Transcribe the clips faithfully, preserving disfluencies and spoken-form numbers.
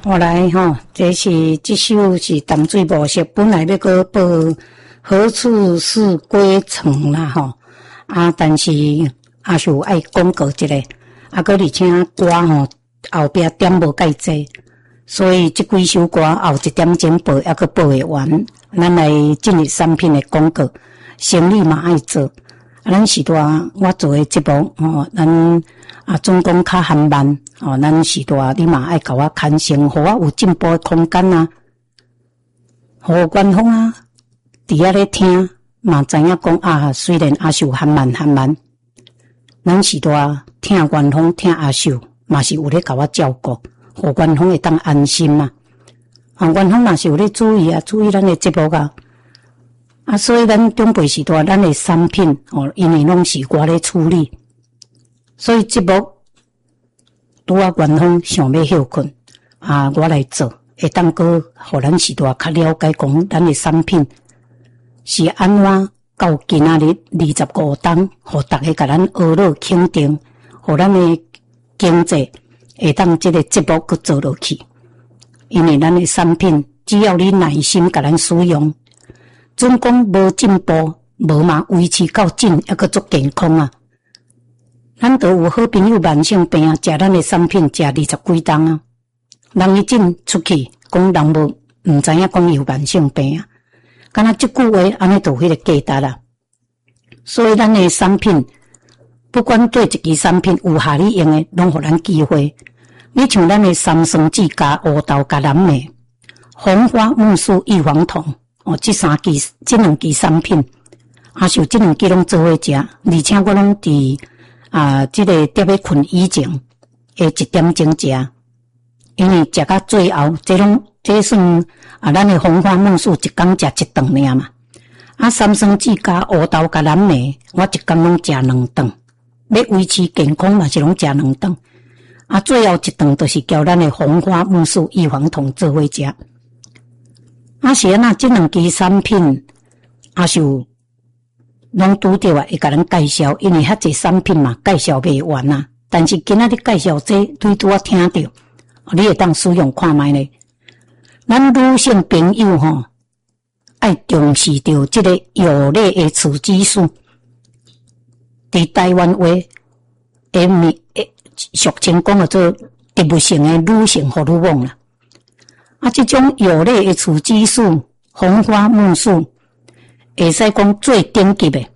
后来吼，这是这首是淡水模式，本来要个报何处是归程啦吼，啊，但是阿秀爱讲过一个，啊，搁而且歌吼后壁点无介济，所以这几首歌后一点钟报还阁报会完。咱来进入产品的广告，生理嘛爱做，啊，咱时代我做的节目吼，咱啊总共较含慢。哦，咱时代你嘛爱甲我牵生，互我有进步的空间啊！互官方啊，伫遐咧听，嘛知影讲啊，虽然阿秀含慢含慢，咱时代听官方听阿秀，嘛是有咧甲我照顾，互官方会当安心嘛。啊，官方嘛是有咧注意啊，注意咱的节目啊。啊，所以咱中辈时代咱的产品哦，因为拢是我咧处理，所以节目。拄啊，官方想要休困啊，我来做，会当个互咱时代较了解讲咱的产品是安怎到今仔日二十五档，互大家甲咱学乐肯定，互咱的经济会当这个节目搁做落去。因为咱的产品只要你耐心甲咱使用，总讲无进步，无嘛维持到进，还搁足健康啊。咱都有好朋友慢性病啊，食咱的产品食二十几档啊，人一进出去讲人无毋知影讲有慢性病啊，敢若即句话安尼就迄个价值啦。所以咱的产品，不管对一支产品有下你用的，拢互咱机会。你像咱的三酸酯加乌豆加蓝莓、红花木素异黄酮哦，这三支、这两支产品，还是有这两支拢做伙食，而且我拢伫。啊，这个伫要困以前，会一点钟食，因为食到最后，这拢这算啊，咱的红花木素一工食一顿尔嘛。啊，三酸酯加乌豆加蓝莓，我一工拢食两顿，要维持健康嘛是拢食两顿。啊，最后一顿就是叫咱的红花木素异黄酮做伙食。啊，是安那这两支产品，啊是有。拢拄着啊，会甲咱介绍，因为遐济产品嘛，介绍袂完啊。但是今仔日介绍这，对拄啊听着，你会当使用看觅咧。咱女性朋友吼，爱重视着即个有类的雌激素。伫台湾话，诶名诶俗称讲叫做植物性的女性荷尔蒙啦。啊，即种有类的雌激素、红花木素。会使讲最顶级的，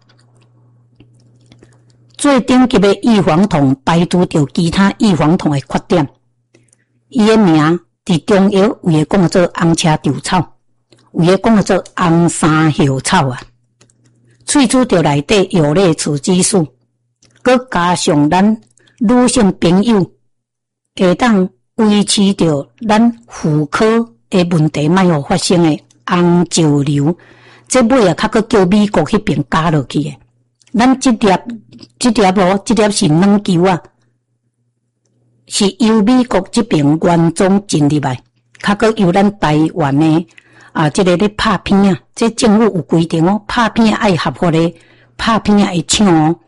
最顶级的异黄酮排除掉其他异黄酮的缺点。伊的名伫中药有诶讲做红车豆草，有诶讲做红山叶草啊。萃取掉内底有类雌激素，佮加上咱女性朋友会当维持着咱妇科的问题莫互发生的红肿瘤。这尾啊，较搁叫美国迄边加落去诶。咱即粒、即粒无，即粒是软球啊，是由美国这边原装进入来，较搁由咱台湾诶啊，即、这个咧拍片啊，这政府有规定哦，拍片爱合法诶，拍片会抢哦，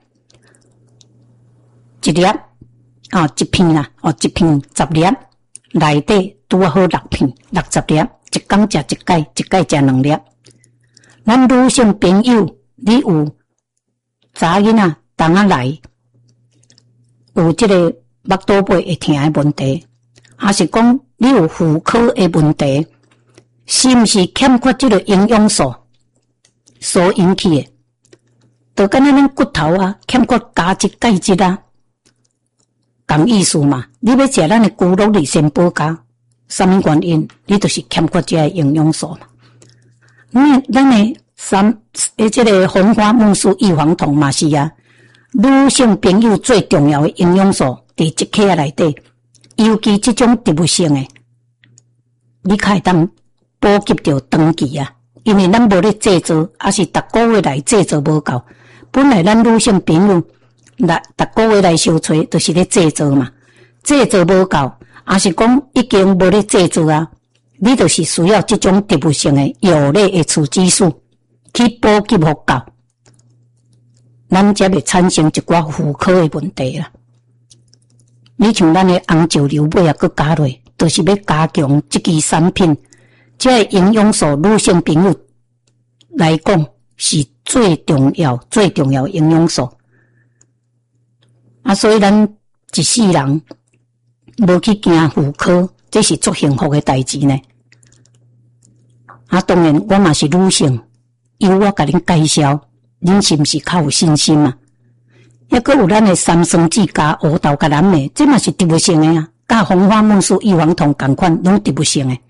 一粒啊，一片啦，哦，一片十粒，内底拄好六片，六十粒，一工食一盖，一盖食两粒。咱女性朋友，你有查囡仔当啊来，有即个腹肚背会疼诶问题，还是讲你有妇科诶问题，是毋是欠缺即个营养素所引起诶？就敢若咱骨头啊，欠缺钾质、钙质啊，同意思嘛？你要食咱诶骨肉里先保钾，什么原因？你就是欠缺即个营养素嘛。嗯，咱诶三诶，即个红花木素异黄酮嘛是啊，女性朋友最重要诶营养素伫一克啊内底，尤其即种植物性诶，你较会当补给着长期啊，因为咱无咧制作，还是逐个月来制作无够。本来咱女性朋友来逐个月来收揣，就是咧制作嘛，制作无够，还是讲已经无咧制作啊。你就是需要这种植物性的有类的雌激素去补给互够，咱才会产生一寡妇科的问题啦。你像咱的红肿瘤尾啊，佮加落， 就是要加强这支产品，这个营养素女性朋友来讲是最重要、最重要的营养素。啊，所以咱一世人无去惊妇科，这是足幸福的代志呢。啊，当然我嘛是女性，由我甲恁介绍，恁是毋是较有信心啊？抑阁有咱的三酸酯加乌豆加蓝莓，这嘛是植物性的啊，甲红花木素、异黄酮同款，拢植物性的。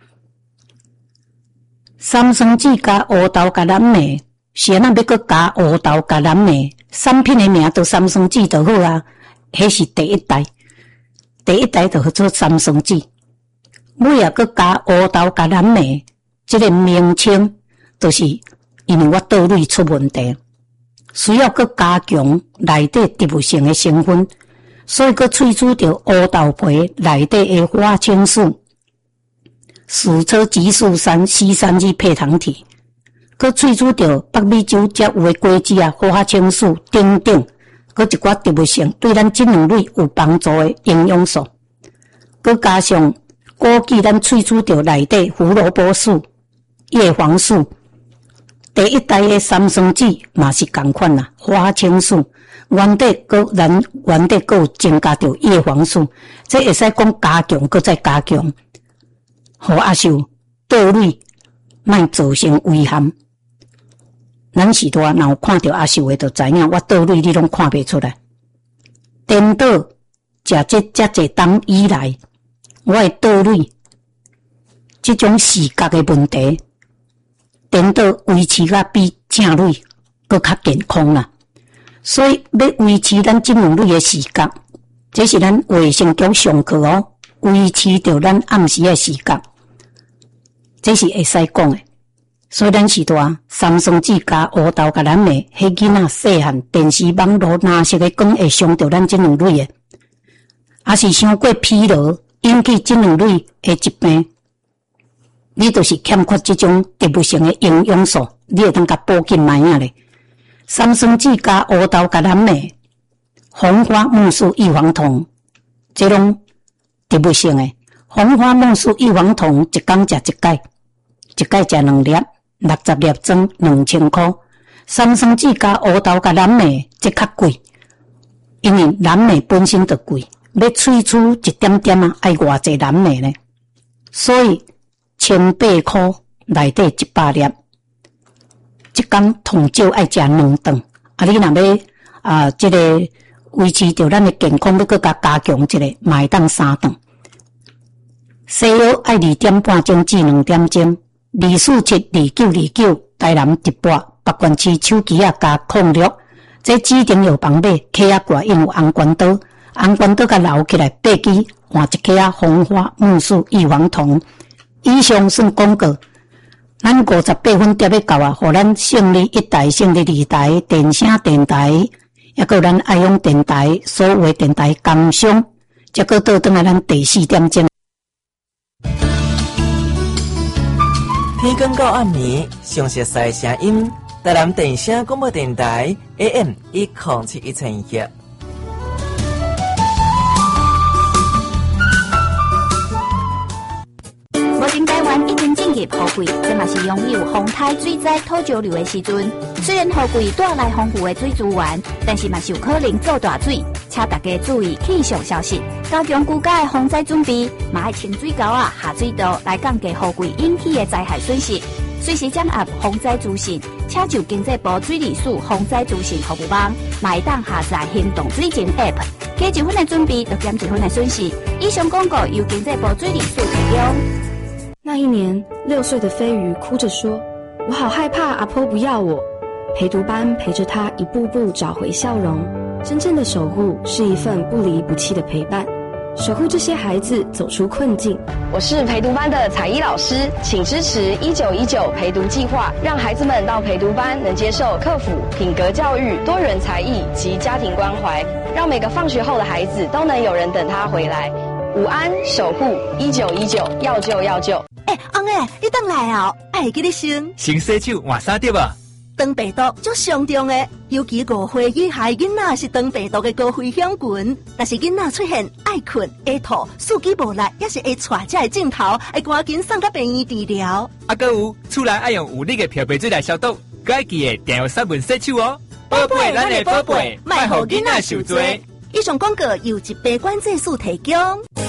三酸酯加乌豆加蓝莓，是安那要阁加乌豆加蓝莓，产品的名都三酸酯就好啊，迄是第一代，第一代就叫做三酸酯。尾也阁加乌豆加蓝莓，这个名称就是因为我倒蕊出问题。需要搁加强内底植物性的成分，所以搁萃取到乌豆皮内底的花青素、矢车激素三、硒三二配糖体，搁萃取到北美洲才有的果子啊、花青素等等，搁一寡植物性对咱精卵蕊有帮助的营养素，搁加上枸杞咱萃取到内底胡萝卜素、叶黄素。第一代的三酸酯嘛是同款啦，花青素原底搁咱原底搁有增加到叶黄素，这会使讲加强，搁再加强，互阿秀倒蕊莫造成危害。咱时代若有看到阿秀的，就知影我倒蕊你拢看不出来。颠倒食这遮济冬以来，我的倒蕊这种视觉的问题。颠倒维持甲比正蕊搁较健康啦，所以要维持咱精卵蕊的视觉，这是咱卫生局上课哦，维持着咱暗时的视觉，这是会使讲的。所以咱是说三酸酯加乌豆加蓝莓，迄囡仔细汉电视网络蓝色的光会伤着咱精卵蕊的，也是伤过疲劳引起精卵蕊的疾病。你就是欠缺这种植物性的营养素，你会当甲补进来啊咧。三酸酯加乌豆加蓝莓、红花木素、异黄酮，这种植物性的。红花木素、异黄酮一天食一盖，一盖食两粒，六十粒装两千块。三酸酯加乌豆加蓝莓这较贵，因为蓝莓本身就贵，要萃取一点点啊，爱偌济蓝莓呢？所以。千八块内底一百粒，一天通少爱食两顿。啊，你若要啊，这个维持着咱的健康，要搁加加强一个，嘛会当三顿。西药爱二点半钟至两点钟，二四七二九二九，台南直播，北关市手机啊加控绿，这指定药房买，客啊挂印有红关刀，红关刀甲留起来八支，换一克啊红花木素异黄酮。以上算广告，咱五十八分碟要到啊，互咱胜利一台、胜利二台、电声电台，也有咱爱用电台所有的电台工商，才搁倒转来咱第四点钟。 天光到暗暝，上熟悉声音，台南电声广播电台 A M 一零七一千一。 台湾已经进入雨季，这嘛是拥有风台水灾土石流的时阵。虽然雨季带来丰富的水资源，但是嘛是有可能造大水，请大家注意气象消息，加强居家的防灾准备，嘛要清水沟啊、下水道来降低雨季引起的灾害损失。随时掌握防灾资讯，请就经济部水利署防灾资讯服务网，嘛会当下载行动水情 App， 加一分的准备，就减一分的损失。以上广告由经济部水利署提供。 那一年，六岁的飞鱼哭着说：“我好害怕阿婆不要我。”陪读班陪着他一步步找回笑容。真正的守护是一份不离不弃的陪伴，守护这些孩子走出困境。 我是陪读班的彩衣老师，请支持一九一九陪读计划，让孩子们到陪读班能接受课辅、品格教育、多元才艺及家庭关怀，让每个放学后的孩子都能有人等他回来。午安，守护一九一九，要救要救。 哎、欸，翁诶，你等来哦，爱记得先。 先洗手换衫对吧？ 肠病毒足上重的，尤其五岁以下囡仔是肠病毒的高危险群。若是囡仔出现爱困、会吐、四肢无力，也是会带这个镜头，会赶紧送到病院治疗。 啊，搁有厝内爱用有力的漂白水来消毒，该记得定用杀蚊洗手哦。宝贝，咱的宝贝，莫互囡仔受罪。 以上广告由疾病管制署提供。